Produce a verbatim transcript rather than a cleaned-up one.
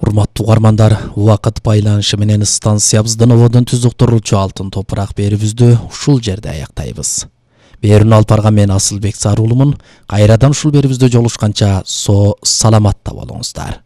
Урматтуу угармандар, убакыт байланышы менен станциябыздан ободон түз уктурулчу алтын топурак берүүбүздү ушул жерде аяктайбыз. Берүүнү алып барган мен Асылбек Саруулумун. Кайрадан ушул берүүбүздө жолугушканча со саламатта болуңуздар.